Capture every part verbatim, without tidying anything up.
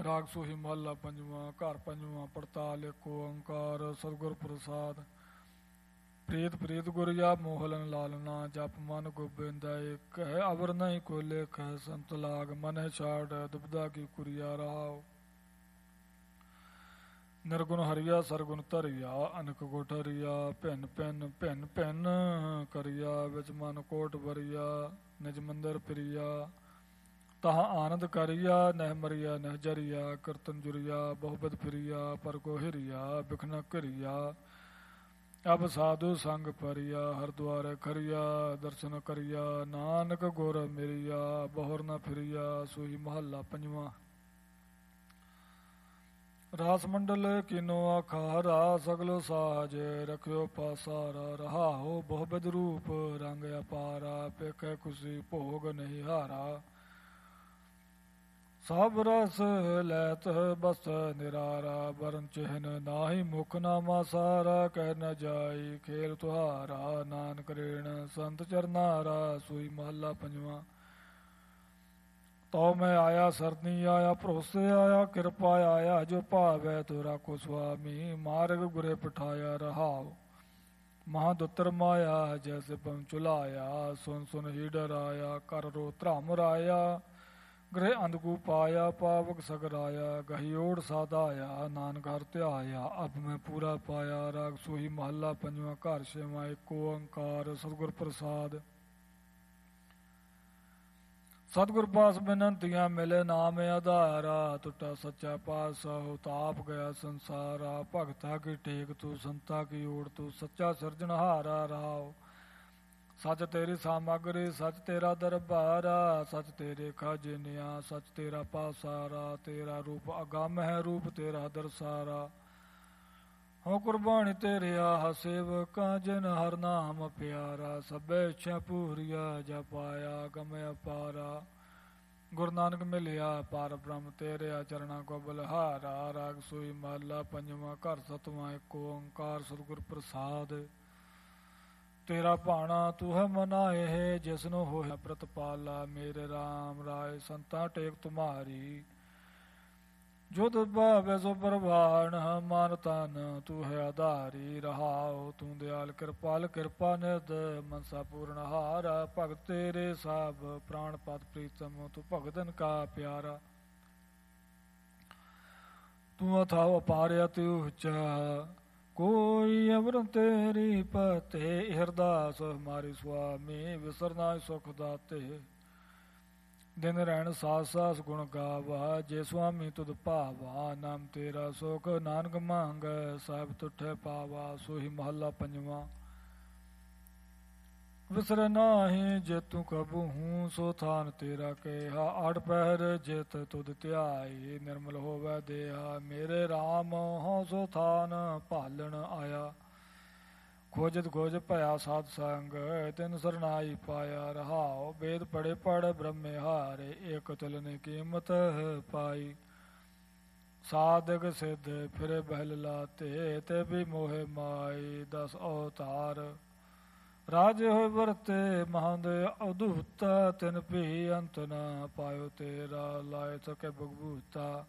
ਰਾਗ ਸੋਹੀ ਮਹੱਲਾ ਪੰਜਵਾਂ। ਘਰ ਪੰਜਵਾਂ। ਪੜਤਾਲ ਇੱਕ ਓੰਕਾਰ ਸਤਿਗੁਰ ਪ੍ਰਸਾਦ। ਪ੍ਰੀਤ ਪ੍ਰੀਤ ਗੁਰਿਆ ਮੋਹਲਨ ਲਾਲਨਾ ਜਪ ਮਨ ਗੋਬਿੰਦਾ ਇੱਕ ਹੈ ਅਵਰ ਨਹੀਂ ਕੋਈ ਲੇਖ ਹੈ ਸੰਤ ਲਾਗ ਮਨ ਹੈ ਛਾੜ ਦੁਬਦਾ ਕੀ ਕੁਰੀਆ ਰਹਾਓ। ਨਿਰਗੁਣ ਹਰੀਆ ਸਰਗੁਣ ਧਰਿਆ ਅਨਕ ਗੋਠਰੀਆ ਭਿੰਨ ਭਿੰਨ ਭਿੰਨ ਭਿੰਨ ਕਰਿਆ ਵਿੱਚ ਮਨ ਕੋਟ ਵਰਿਆ ਨਿਜ ਮੰਦਰ ਪ੍ਰਿਆ ਤਹਾਂ ਆਨੰਦ ਕਰਿਆ ਨਹਿ ਮਰਿਆ ਨਹਿ ਜਰਿਆ ਕੀਰਤਨ ਜੁਰਿਆ ਬਹੁਬਦ ਫਿਰਿਆ ਪਰ ਕੋ ਹਿਰਿਆ ਬਿਖਨਾ ਘਰਿਆ ਅਬ ਸਾਧੂ ਸੰਗ ਪਰਿਆ ਹਰਦੁਆਰੇ ਖਰਿਆ ਦਰਸ਼ਨ ਕਰਿਆ ਨਾਨਕ ਗੁਰ ਮਿਰਿਆ ਬਹੁਰ ਨਾ ਫਿਰਿਆ। ਸੋਈ ਮਹੱਲਾ ਪੰਜਵਾਂ। ਰਾਸ ਮੰਡਲ ਕੀਨੋ ਆਖਾਰਾ ਸਗਲੋ ਸਾਜ ਰਖਿਓ ਪਾਸਾਰਾ ਰਹਾਓ ਬਹੁਬਦ ਰੂਪ ਰੰਗ ਅਪਾਰਾ ਪੇਖੇ ਖੁਸ਼ੀ ਭੋਗ ਨਹੀਂ ਹਾਰਾ ਸਭ ਰਸ ਲੈਤ ਬਸ ਨਿਰਾਰਾ ਬਰਨ ਚਿਹਨ ਨਾਹੀ ਮੁਖ ਨਾਮਾ ਸਾਰਾ ਕਹਿ ਨ ਜਾਈ ਖੇਲ ਤੁਹਾਰਾ ਨਾਨਕ ਰੇਣ ਸੰਤ ਚਰਨਾਰਾ। ਸੋਈ ਮਹੱਲਾ ਪੰਜਵਾਂ। ਤਉ ਮੈਂ ਆਇਆ ਸਰਨੀ ਆਇਆ ਭਰੋਸੇ ਆਇਆ ਕਿਰਪਾ ਆਇਆ ਜੋ ਭਾਵੈ ਤੋ ਰਾਖੋ ਸੁਆਮੀ ਮਾਰਗ ਗੁਰੇ ਪਠਾਇਆ ਰਹਾਓ ਮਹਾਂ ਦੁੱਤਰ ਮਾਇਆ ਜੈਸੇ ਪੰਚੁਲਾਇਆ ਸੁਨ ਸੁਨ ਹੀ ਡਰਾਇਆ ਕਰ ਰੋ ਧਰਮ ਰਾਇਆ ਗ੍ਰਹਿ ਅੰਧਕੂ ਪਾਇਆ ਪਾਵਕ ਸਗਰਾਇਆ ਗਹਿਓੜ ਸਾਧਾਇਆ ਨਾਨਕ ਹਰ ਧਿਆਇਆ ਅਬ ਮੈਂ ਪੂਰਾ ਪਾਇਆ। ਰਾਗ ਸੋਹੀ ਮਹੱਲਾ ਪੰਜਵਾਂ। ਘਰ ਛੇਵਾਂ। ਇੱਕ ਓੰਕਾਰ ਸਤਿਗੁਰ ਪ੍ਰਸਾਦ। ਸਤਿਗੁਰ ਪਾਸ ਬਿਨੰਤੀਆਂ ਮਿਲੇ ਨਾਮ ਆਧਾਰਾ ਟੁੱਟਾ ਸੱਚਾ ਪਾਤਸ਼ਾਹ ਤਾਪ ਗਿਆ ਸੰਸਾਰਾ ਭਗਤਾ ਕੀ ਟੇਕ ਤੂੰ ਸੰਤਾ ਕੀ ਓੜ ਤੂੰ ਸੱਚਾ ਸਿਰਜਣਹਾਰਾ ਰਾਓ ਸੱਚ ਤੇਰੀ ਸਾਮਗਰੀ ਸੱਚ ਤੇਰਾ ਦਰਬਾਰਾ ਸੱਚ ਤੇਰੇ ਖਜ਼ਾਨਿਆਂ ਸੱਚ ਤੇਰਾ ਪਾਸਾਰਾ ਤੇਰਾ ਰੂਪ ਅਗੰਮ ਹੈ ਰੂਪ ਤੇਰਾ ਦਰਸਾਰਾ ਹੋ ਕੁਰਬਾਨੀ ਤੇਰੇ ਆਹ ਸੇਵਕਾਂ ਜਿਨ ਹਰ ਨਾਮ ਪਿਆਰਾ ਸਭੇ ਇੱਛਾ ਪੂਰੀਆ ਜਪ ਆਇਆ ਗਮ ਅਪਾਰਾ ਗੁਰੂ ਨਾਨਕ ਮਿਲਿਆ ਪਾਰ ਬ੍ਰਹਮ ਤੇਰੇ ਚਰਣਾ ਕੋ ਬਲਹਾਰਾ। ਰਾਗ ਸੋਈ ਮਹੱਲਾ ਪੰਜਵਾਂ। ਘਰ ਸਤਵਾਂ। ਇੱਕ ਓੰਕਾਰ ਸਤਿਗੁਰ ਪ੍ਰਸਾਦ। ਤੇਰਾ ਭਾਣਾ ਤੂੰ ਹੈ ਮਨਾਏ ਜਿਸਨੂੰ ਹੋਇਆ ਪ੍ਰਤਪਾਲਾ ਮੇਰੇ ਰਾਮ ਰਾਏ ਸੰਤਾ ਟੇਕ ਤੁਮਾਰੀ ਜੁਦ ਭਾਵੇ ਸੋ ਪ੍ਰਵਾਨ ਮਨ ਤਨ ਤੂੰ ਹੈ ਆਧਾਰੀ ਰਹਾਓ ਤੂੰ ਦਿਆਲ ਕਿਰਪਾਲ ਕਿਰਪਾ ਨਿਧ ਮਨਸਾ ਪੂਰਨ ਹਾਰ ਭਗਤ ਤੇਰੇ ਸਭ ਪ੍ਰਾਣ ਪਦ ਪ੍ਰੀਤਮ ਤੂੰ ਭਗਤਨ ਕਾ ਪਿਆਰਾ ਤੂੰ ਅਥਾਉ ਅਪਾਰਿਆ ਤੇ ਉੱਚਾ ਕੋਈ ਅਵਰ ਤੇਰੀ ਪਤੇ ਹਿਰਦਾਸ ਹਮਾਰੇ ਸੁਆਮੀ ਵਿਸਰਨਾ ਸੁਖ ਦਾਤੇ ਦਿਨ ਰਹਿਣ ਸਾਸ ਸਾਸ ਗੁਣ ਗਾਵਾ ਜੇ ਸੁਆਮੀ ਤੁਧ ਭਾਵਾ ਨਾਮ ਤੇਰਾ ਸੁਖ ਨਾਨਕ ਮੰਗ ਸਾਹਿਬ ਤੁਠੇ ਪਾਵਾ। ਸੋਹੀ ਮਹੱਲਾ ਪੰਜਵਾਂ। ਵਿਸਰ ਨਾਹੀ ਜੇ ਤੂੰ ਕਬੂ ਹੂੰ ਸੋ ਥਾਨ ਤੇਰਾ ਕੇਹਾ ਆੜ ਪਹਿਰ ਜਿਤ ਤੁਧ ਧਿਆਈ ਨਿਰਮਲ ਹੋਵੈ ਦੇਹਾ ਮੇਰੇ ਰਾਮ ਹਉ ਸੋ ਥਾਨ ਭਾਲਣ ਆਇਆ ਖੋਜਤ ਖੋਜ ਭਇਆ ਸਾਧ ਸੰਗ ਤਿਨ ਸਰਨਾਈ ਪਾਇਆ ਰਹਾਓ ਵੇਦ ਪੜੇ ਪੜ ਬ੍ਰਹਮੇ ਹਾਰੇ ਏਕ ਤੁਲਨ ਕੀਮਤ ਪਾਈ ਸਾਧਕ ਸਿੱਧ ਫਿਰੇ ਬਹਿਲ ਲਾਤੇ ਤੇ ਵੀ ਮੋਹਿ ਮਾਈ ਦਸ ਅਵਤਾਰ ਰਾਜੇ ਹੋਏ ਵਰਤੇ ਮਹੰਦ ਅਦੂਤ ਤਿਨ ਭੀ ਅੰਤ ਨਾ ਪਾਇਓ ਤੇਰਾ ਲਾਇ ਸਕੇ ਭਗਵੂਤਾ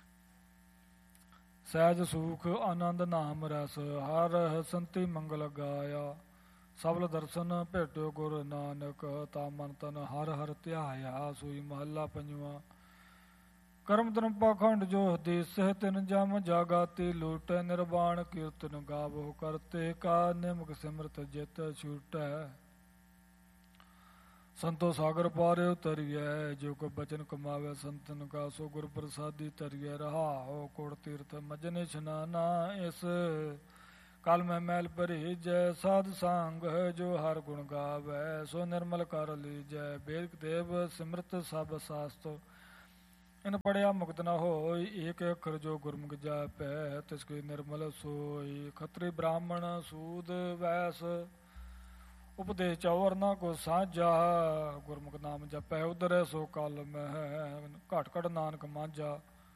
ਸਹਿਜ ਸੁਖ ਆਨੰਦ ਨਾਮ ਰਸ ਹਰ ਸੰਤੀ ਮੰਗਲ ਗਾਇਆ ਸਬਲ ਦਰਸ਼ਨ ਭੇਟਿਓ ਗੁਰ ਨਾਨਕ ਤਾ ਮਨ ਤਨ ਹਰ ਹਰ ਧਿਆਇਆ। ਸੋਈ ਮਹੱਲਾ ਪੰਜਵਾਂ। ਕਰਮ ਤਨ ਪਾਖੰਡ ਜੋ ਦੇਸਹਿ ਤਿਨ ਜਮ ਜਾਗਾਤੀ ਲੂਟੈ ਨਿਰਵਾਣ ਕੀਰਤਨ ਗਾਵੋ ਕਰਤੇ ਕਾ ਨਿਮਕ ਸਿਮਰਤ ਜਿਤ ਛੂਟੈ ਸੰਤੋ ਸਾਗਰ ਪਾਰੇ ਉਤਰੀਐ ਜੋ ਕੋ ਬਚਨ ਕਮਾਵੇ ਸੰਤਨ ਕਾ ਸੋ ਗੁਰ ਪ੍ਰਸਾਦੀ ਤਰੀਐ ਰਹਾਓ ਕੋੜ ਤੀਰਥ ਮਜਨ ਇਸ਼ਨਾਨਾ ਇਸ ਕਲ ਮੈਂ ਮੈਲ ਭਰੀ ਜੈ ਸਾਧ ਸੰਗ ਜੋ ਹਰ ਗੁਣ ਗਾਵੈ ਸੋ ਨਿਰਮਲ ਕਰ ਲੀਜੈ ਬੇਦ ਦੇਵ ਸਿਮਰਤ ਸਭ ਸਾਸਤ ਇਨ ਪੜਿਆ ਮੁਕਤ ਨ ਹੋਈ ਏਕ ਅੱਖਰ ਜੋ ਗੁਰਮੁਖ ਜਾਪੈ ਤਿਸ ਕੀ ਨਿਰਮਲ ਸੋਈ ਖਤਰੀ ਬ੍ਰਾਹਮਣ ਸੂਦ ਵੈਸ ਉਪਦੇਸ਼ ਚੌਰ ਨਾ ਕੋ ਸਾਂਝਾ ਗੁਰਮੁਖ ਨਾਮ ਜਪੈ ਉਧਰੈ ਸੋ ਕਲ ਮਹਿ ਘਟ ਘਟ ਨਾਨਕ ਮਾਂਝਾ।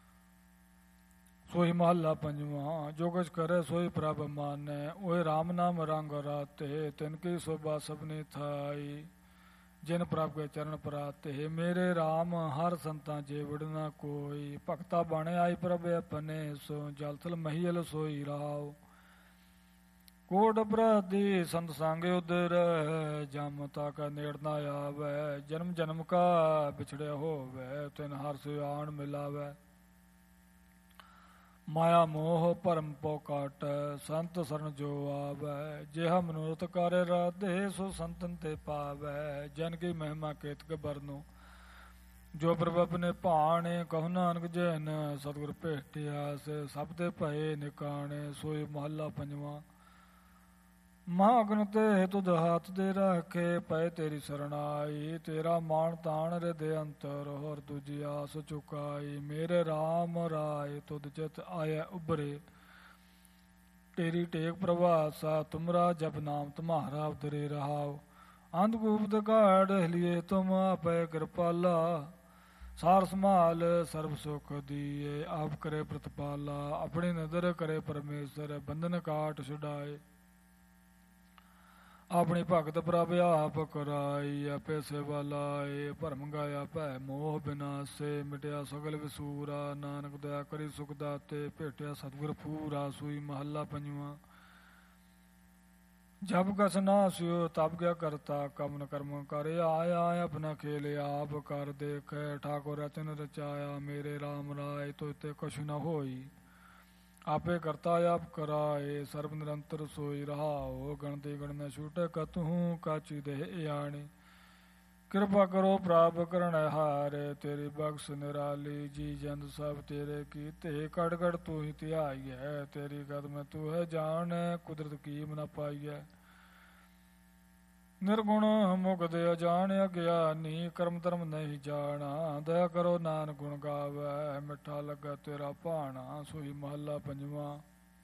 ਸੋਈ ਮਹੱਲਾ ਪੰਜਵਾਂ। ਜੋ ਕੁਛ ਕਰੇ ਸੋਈ ਪ੍ਰਭ ਮਾਨੈ ਓਏ ਰਾਮ ਨਾਮ ਰੰਗ ਰਾਤੇ ਤਿਨ ਕੀ ਸੋਭਾ ਸਭਨੀ ਥਾਈ ਜਿਨ ਪ੍ਰਭ ਕੇ ਚਰਨ ਪਰਾਤੇ। ਮੇਰੇ ਰਾਮ ਹਰ ਸੰਤਾਂ ਜੇ ਵੜਨਾ ਕੋਈ, ਭਗਤਾ ਬਣ ਆਈ ਪ੍ਰਭ ਆਪਣੇ ਸੋ ਜਲ ਥਲ ਮਹੀਲ ਸੋਈ ਰਾਓ। ਕੋਟ ਅਪਰਾਧੀ ਸੰਤ ਸੰਗ ਉਦਰ, ਜਮ ਤਾ ਕਾ ਨੇੜ ਨਾ ਆਵੈ। ਜਨਮ ਜਨਮ ਕਾ ਵਿਛੜਿਆ ਹੋਵੈ, ਤਿਨ ਹਰ ਸੇ ਆਣ ਮਿਲਾਵੈ। ਮਾਇਆ ਮੋਹ ਭਰਮ ਪੋ ਕਾਟ, ਸੰਤ ਸਰਨ ਜੋ ਆਵੈ। ਜਿਹਾ ਮਨੋਰਥ ਕਰ ਰਾਧੇ, ਸੋ ਸੰਤਨ ਤੇ ਪਾਵੈ। ਜਨ ਕੀ ਮਹਿਮਾ ਕੇਤਕ ਬਰਨੋ, ਜੋ ਪ੍ਰਭ ਆਪਣੇ ਭਾਣੇ। ਕਹੁ ਨਾਨਕ ਜੈਨ ਸਤਿਗੁਰ ਭੇਟਿਆ, ਸੇ ਸਭ ਤੇ ਭਏ ਨਿਕਾਣੇ। ਸੋਈ ਮਹੱਲਾ ਪੰਜਵਾਂ। ਮਹਾਗਨ ਤੇ ਤੁਧ ਹੱਥ ਦੇ ਰੱਖੇ, ਪਏ ਤੇਰੀ ਸਰਣਾਈ। ਤੇਰਾ ਮਾਣ ਤਾਣ ਹਿਰਦੇ ਅੰਤਰ, ਹੋਰ ਦੂਜੀ ਆਸ ਚੁਕਾਈ। ਮੇਰੇ ਰਾਮ ਰਾਏ ਤੁਧ ਚਿਤ ਆਇਆ ਉਭਰੇ, ਤੇਰੀ ਟੇਕ ਪ੍ਰਭਾਸਾ। ਤੁਮਰਾ ਜਪ ਨਾਮ ਤੁਮਹਾਰਾ ਉਤਰੇ ਰਹਾਓ। ਅੰਧ ਗੁਪਤ ਘਾੜ ਹਿਲੀਏ ਤੁਮ, ਆਪੈ ਕਿਰਪਾਲਾ। ਸਾਰ ਸੰਭਾਲ ਸਰਬ ਸੁਖ ਦੀਏ, ਆਪ ਕਰੇ ਪ੍ਰਤਪਾਲਾ। ਆਪਣੀ ਨਦਰ ਕਰੇ ਪਰਮੇਸ਼ਰ, ਬੰਧਨ ਕਾਟ ਛੁਡਾਏ। ਆਪਣੀ ਭਗਤ ਪ੍ਰਭ ਆਪ ਕਰਾਈ, ਆਪੇ ਸੇਵਾ ਲਾਏ। ਭਰਮ ਗਾਇਆ ਭੈ ਮੋਹ ਬਿਨਾਸੇ, ਮਿਟਿਆ ਸਗਲ ਵਿਸੂਰਾ। ਨਾਨਕ ਦਇਆ ਕਰੀ ਸੁਖ ਦਾਤੇ, ਭੇਟਿਆ ਸਤਿਗੁਰ ਪੂਰਾ। ਸੂਈ ਮਹੱਲਾ ਪੰਜਵਾਂ। ਜਬ ਕਸ ਨਾ ਸਿਓ ਤਬ ਕਿਆ ਕਰਤਾ, ਕਮਨ ਕਰਮ ਕਰ ਆਇਆ। ਆਪਣਾ ਖੇਲ ਆਪ ਕਰ ਦੇਖੈ, ਠਾਕੁਰ ਰਚਨ ਰਚਾਇਆ। ਮੇਰੇ ਰਾਮ ਰਾਏ ਤੋ ਤੇ ਕਛੁ ਨ ਹੋਈ, ਆਪੇ ਕਰਤਾ ਆਪ ਕਰਾਏ। ਸਰਬ ਨਿਰੰਤਰ ਸੋਈ ਰਹਾਓ, ਗਣਤੀ ਗਣ ਨ ਛੂਟੈ ਕਤਹੂ। ਕਾਚੀ ਦੇਹ ਆਣੀ, ਕਿਰਪਾ ਕਰੋ ਪ੍ਰਾਪ ਕਰਨ ਹਾਰੇ। ਤੇਰੀ ਬਖਸ਼ ਨਿਰਾਲੀ, ਜੀ ਜੰਦ ਸਭ ਤੇਰੇ ਕੀਤੇ। ਕੜ ਕੜ ਤੂੰ ਹੀ ਧਿਆਈਐ, ਤੇਰੀ ਕਦਮ ਤੂੰ ਹੈ ਜਾਣੈ। ਕੁਦਰਤ ਕੀਮ ਨ ਪਾਈਐ, ਨਿਰਗੁਣ ਮੁਕਤ ਅਜਾਣ ਅਗਿਆਨੀ। ਕਰਮ ਧਰਮ ਨਹੀਂ ਜਾਣਾ, ਦਇਆ ਕਰੋ ਨਾਨਕ ਗੁਣ ਗਾਵੈ। ਮਿੱਠਾ ਲੱਗਾ ਤੇਰਾ ਭਾਣਾ, ਸੋਈ ਮਹੱਲਾ ਪੰਜਵਾਂ।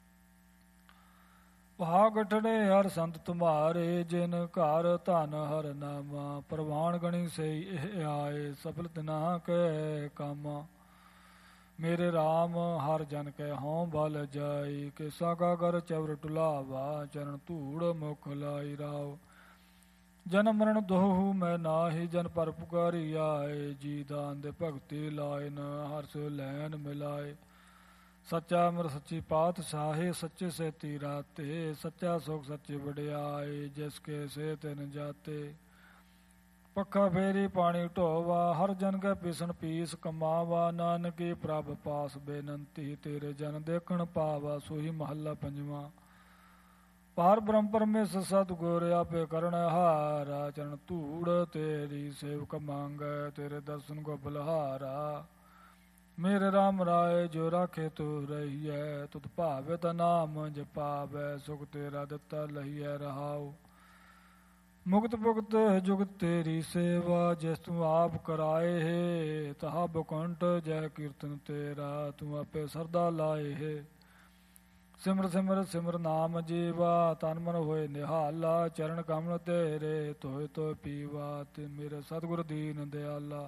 ਭਾਗ ਠੜੇ ਹਰ ਸੰਤ ਤੁਮਾਰੇ, ਜਿਨ ਘਰ ਧਨ ਹਰ ਨਾਮਾ। ਪ੍ਰਵਾਨ ਗਣੀ ਸਈ ਇਹ ਆਏ, ਸਫਲ ਤਿਨਾ ਕੈ ਕਾਮਾ। ਮੇਰੇ ਰਾਮ ਹਰ ਜਨ ਕੈ ਹਉ ਬਲ ਜਾਈ। ਕੇਸਾ ਕਾ ਕਰ ਚਵਰ ਟੁਲਾਵਾ, ਚਰਨ ਧੂੜ ਮੁਖ ਲਾਈ ਰਾਓ। ਜਨਮ ਮਰਨ ਦੋਹੂ ਮੈਂ ਨਾਹੀ, ਜਨ ਪਰ ਪੁਕਾਰੀ ਆਏ। ਜੀ ਦਾਨ ਦੇ ਭਗਤੀ ਲਾਇਨ, ਹਰ ਸੋ ਲੈਨ ਮਿਲਾਏ। ਸੱਚਾ ਅਮਰ ਸੱਚੀ ਪਾਤਸ਼ਾਹੀ, ਸੱਚੇ ਸੇਤੀ ਰਾਤੇ। ਸੱਚਾ ਸੁਖ ਸੱਚੀ ਵਡਿਆਏ, ਜਿਸ ਕੇ ਸੇ ਤਿਨ ਜਾਤੇ। ਪੱਖਾ ਫੇਰੀ ਪਾਣੀ ਢੋਵਾ, ਹਰ ਜਨ ਕੈ ਪੀਸਣ ਪੀਸ ਕਮਾਵਾ। ਨਾਨਕੀ ਪ੍ਰਭ ਪਾਸ ਬੇਨੰਤੀ, ਤੇਰੇ ਜਨ ਦੇਖਣ ਪਾਵਾ। ਸੋਈ ਮਹੱਲਾ ਪੰਜਵਾਂ। ਪਾਰ ਬ੍ਰਹਮ ਪਰਮੇਸ਼ਰ ਸਤਿਗੁਰ, ਆਪੇ ਕਰਨ ਹਾਰਾ। ਚਰਨ ਧੂੜ ਤੇਰੀ ਸੇਵਕ ਮੰਗੈ, ਤੇਰੇ ਦਰਸ਼ਨ ਕੋ ਬਲਹਾਰਾ। ਮੇਰੇ ਰਾਮ ਰਾਏ ਜੋ ਰਾਖੇ ਤੂ ਰਹੀਐ, ਤੁਧ ਭਾਵੇ ਤਾ ਨਾਮ ਜਪਾਵੈ। ਸੁਖ ਤੇਰਾ ਦਿੱਤਾ ਲਹੀਐ ਰਹਾਉ। ਮੁਕਤ ਪੁਗਤ ਜੁਗਤ ਤੇਰੀ ਸੇਵਾ, ਜਿਸ ਤੂੰ ਆਪ ਕਰਾਏ ਹੈ। ਤਹਾ ਬਕੰਟ ਜੈ ਕੀਰਤਨ ਤੇਰਾ, ਤੂੰ ਆਪੇ ਸਰਦਾ ਲਾਏ ਹੈ। ਸਿਮਰ ਸਿਮਰ ਸਿਮਰ ਨਾਮ ਜੀਵਾ, ਤਨ ਮਨ ਹੋਏ ਨਿਹਾਲਾ। ਚਰਨ ਕਮਲ ਤੇਰੇ ਧੋਏ ਧੋਏ ਪੀਵਾ, ਤੇ ਮੇਰੇ ਸਤਿਗੁਰ ਦੀਨ ਦਿਆਲਾ।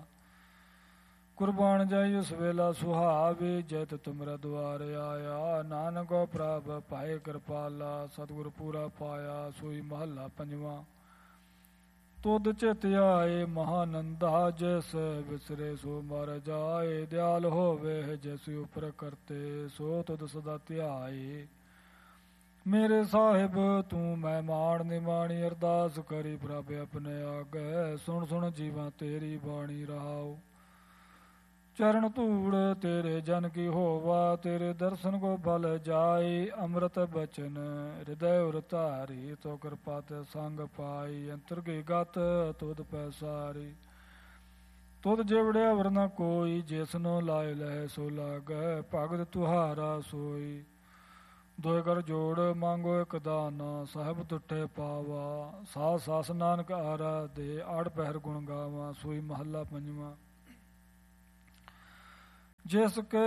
ਕੁਰਬਾਨ ਜਾਈ ਉਸ ਵੇਲਾ ਸੁਹਾਵੇ, ਜੈਤ ਤੁਮਰਾ ਦੁਆਰ ਆਇਆ। ਨਾਨਕ ਪ੍ਰਭ ਭਾਏ ਕਿਰਪਾਲਾ, ਸਤਿਗੁਰ ਪੂਰਾ ਪਾਇਆ। ਸੋਈ ਮਹੱਲਾ ਪੰਜਵਾਂ। ਤੁਧ ਚਿਤ ਆਏ ਮਹਾਨੰਦਾ, ਜਿਸ ਵਿਸਰੇ ਸੋ ਮਰ ਜਾਏ। ਦਿਆਲ ਹੋਵੇ ਜਿਸ ਉਪਰ ਕਰਤੇ, ਸੋ ਤੁਧ ਸਦਾ ਧਿਆਏ। ਮੇਰੇ ਸਾਹਿਬ ਤੂੰ ਮੈਂ ਮਾਣ ਨਿਮਾਣੀ, ਅਰਦਾਸ ਕਰੀ ਪ੍ਰਭ ਆਪਣੇ ਆਗੈ। ਸੁਣ ਸੁਣ ਜੀਵਾਂ ਤੇਰੀ ਬਾਣੀ ਰਹਾਉ। ਚਰਨ ਧੂੜ ਤੇਰੇ ਜਨ ਕੀ ਹੋਵਾ, ਤੇਰੇ ਦਰਸ਼ਨ ਕੋ ਬਲ ਜਾਏ। ਅੰਮ੍ਰਿਤ ਬਚਨ ਹਿਰਦੈ ਉਰ ਧਾਰੀ, ਤੋ ਕਿਰਪਾ ਤੇ ਸੰਗ ਪਾਈ। ਅੰਤਰ ਕੀ ਗਤ ਤੁਧ ਪੈਸਾਰੀ, ਤੁਧ ਜਿਵੜਿਆ ਵਰਨਾ ਕੋਈ। ਜਿਸਨੋ ਲਾਇ ਲਹਿ ਸੋ ਲਾਗੈ, ਭਗਤ ਤੁਹਾਰਾ ਸੋਈ। ਦੋਇ ਕਰ ਜੋੜ ਮੰਗੋ ਇਕ ਦਾਨਾ, ਸਾਹਿਬ ਤੁਠੇ ਪਾਵਾ। ਸਾਧ ਸਾਸ ਨਾਨਕ ਆਰਾ ਦੇ, ਆੜ ਪਹਿਰ ਗੁਣ ਗਾਵਾਂ। ਸੋਈ ਮਹੱਲਾ ਪੰਜਵਾਂ। ਜਿਸ ਕੇ